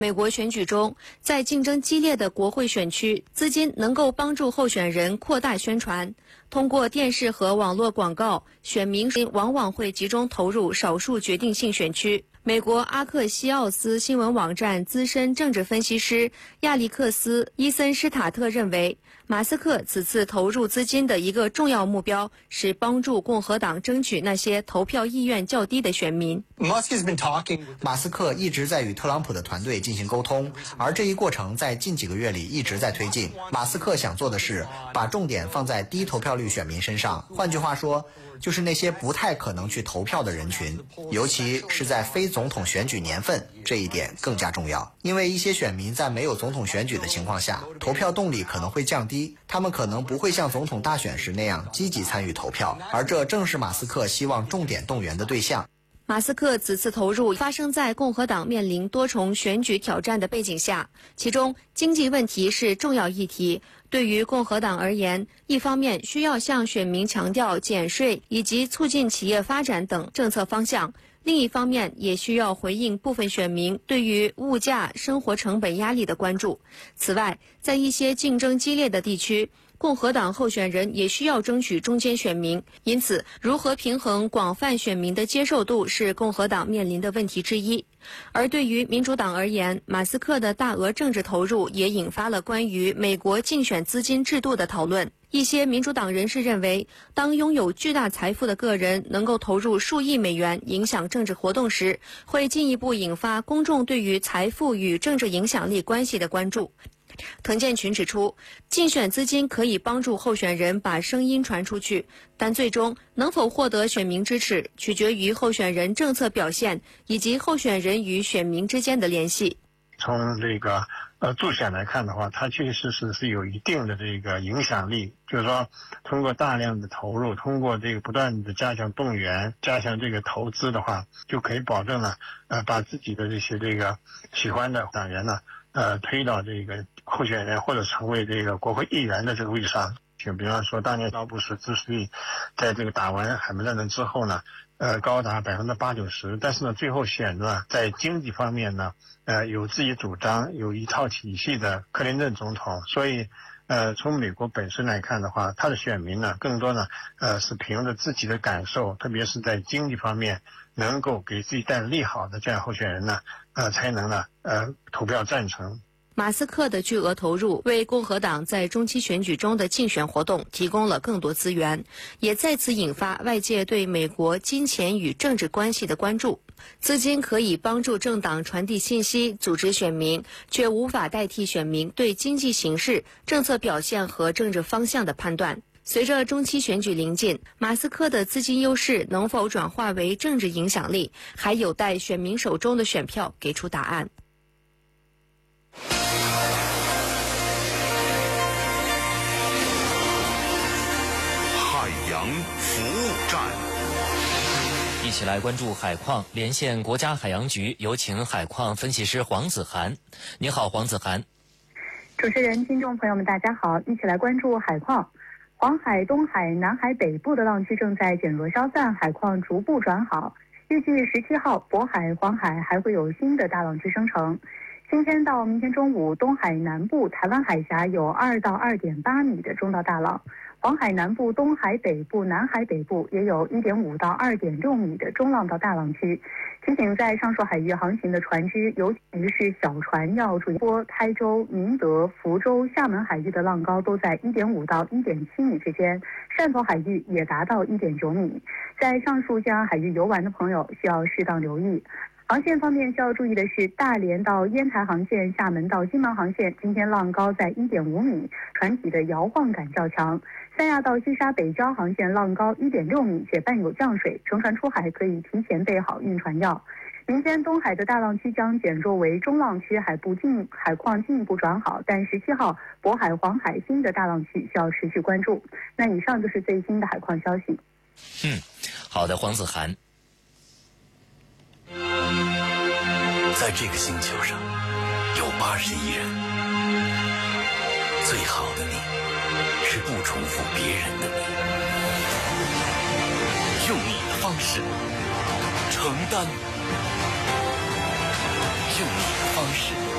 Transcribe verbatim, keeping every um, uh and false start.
美国选举中，在竞争激烈的国会选区，资金能够帮助候选人扩大宣传。通过电视和网络广告，选民往往会集中投入少数决定性选区。美国阿克西奥斯新闻网站资深政治分析师亚历克斯·伊森施塔特认为，马斯克此次投入资金的一个重要目标是帮助共和党争取那些投票意愿较低的选民。 马斯克一直在与特朗普的团队进行沟通，而这一过程在近几个月里一直在推进。马斯克想做的是把重点放在低投票率选民身上，换句话说，就是那些不太可能去投票的人群，尤其是在非总统选举年份，这一点更加重要。因为一些选民在没有总统选举的情况下，投票动力可能会降低，他们可能不会像总统大选时那样积极参与投票，而这正是马斯克希望重点动员的对象。 马斯克此次投入发生在共和党面临多重选举挑战的背景下，其中经济问题是重要议题。对于共和党而言，一方面需要向选民强调减税以及促进企业发展等政策方向，另一方面也需要回应部分选民对于物价、生活成本压力的关注。此外，在一些竞争激烈的地区，共和党候选人也需要争取中间选民，因此如何平衡广泛选民的接受度是共和党面临的问题之一。而对于民主党而言，马斯克的大额政治投入也引发了关于美国竞选资金制度的讨论。一些民主党人士认为，当拥有巨大财富的个人能够投入数亿美元影响政治活动时，会进一步引发公众对于财富与政治影响力关系的关注。滕建群指出，竞选资金可以帮助候选人把声音传出去，但最终能否获得选民支持，取决于候选人政策表现以及候选人与选民之间的联系。 从这个呃助选来看的话，它确实是是有一定的这个影响力，就是说通过大量的投入，通过这个不断的加强动员，加强这个投资的话，就可以保证了呃把自己的这些这个喜欢的党员呢呃推到这个候选人或者成为这个国会议员的这个位置上。就比方说当年老布什支持率在这个打完海门战争之后呢呃高达百分之八九十，但是呢最后选呢在经济方面呢呃有自己主张，有一套体系的克林顿总统。所以呃从美国本身来看的话，他的选民呢更多呢呃是凭着自己的感受，特别是在经济方面能够给自己带来利好的这样候选人呢呃才能呢呃投票赞成。 马斯克的巨额投入为共和党在中期选举中的竞选活动提供了更多资源，也再次引发外界对美国金钱与政治关系的关注。资金可以帮助政党传递信息、组织选民，却无法代替选民对经济形势、政策表现和政治方向的判断。随着中期选举临近，马斯克的资金优势能否转化为政治影响力，还有待选民手中的选票给出答案。 海洋服务站， 一起来关注海况。连线国家海洋局，有请海况分析师黄子涵。你好，黄子涵。 主持人、听众朋友们，大家好，一起来关注海况。黄海、东海、南海北部的浪区正在减弱消散，海况逐步转好。预计十七号，渤海、黄海还会有新的大浪区生成。今天到明天中午，东海南部、台湾海峡有二到二点八米的中到大浪，黄海南部、东海北部、南海北部也有一点五到二点六米的中浪到大浪区。提醒在上述海域航行的船只，尤其是小船要注意。波、台州、明德、福州、厦门海域的浪高都在一点五到一点七米之间，汕头海域也达到一点九米。在上述江海域游玩的朋友需要适当留意。航线方面需要注意的是，大连到烟台航线、厦门到金门航线今天浪高在一点五米，船体的摇晃感较强。三亚到西沙北礁航线浪高一点六米，且伴有降水，乘船出海可以提前备好运船药。明天东海的大浪区将减弱为中浪区，海部进海况进一步转好，但十七号渤海、黄海新的大浪区需要持续关注。那以上就是最新的海况消息。 嗯，好的，黄子涵。 在这个星球上有八十亿人，最好的你是不重复别人的你，用你的方式承担，用你的方式好事。